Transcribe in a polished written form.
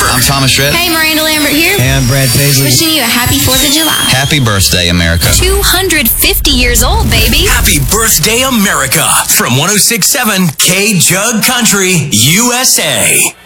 I'm Thomas Rhett. Hey, Miranda Lambert here. Hey, I'm Brad Paisley. Wishing you a happy 4th of July. Happy birthday, America. 250 years old, baby. Happy birthday, America. From 106.7 K Jug Country, USA.